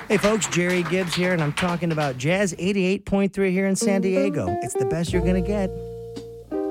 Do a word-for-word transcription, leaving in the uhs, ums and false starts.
Hey folks, Jerry Gibbs here, and I'm talking about Jazz eighty-eight point three here in San Diego. It's the best you're gonna get.